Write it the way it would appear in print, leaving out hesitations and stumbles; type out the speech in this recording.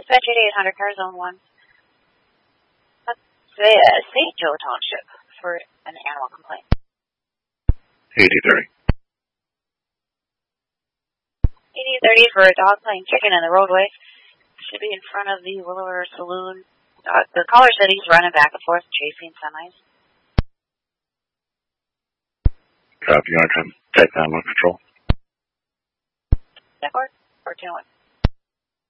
Dispatch 8800, car zone 1. That's St. Joe Township for an animal complaint. 8030. 8030 for a dog playing chicken in the roadway. Should be in front of the Willow River Saloon. The caller said he's running back and forth, chasing semis. Copy, you want to contact 911 Control? That works. 421.